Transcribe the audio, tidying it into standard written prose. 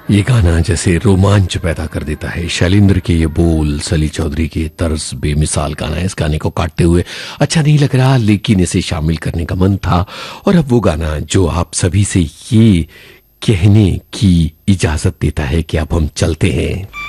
ये गाना जैसे रोमांच पैदा कर देता है। शैलेंद्र के ये बोल, सली चौधरी के तर्ज, बेमिसाल गाना है। इस गाने को काटते हुए अच्छा नहीं लग रहा, लेकिन इसे शामिल करने का मन था। और अब वो गाना जो आप सभी से ये कहने की इजाजत देता है कि अब हम चलते हैं।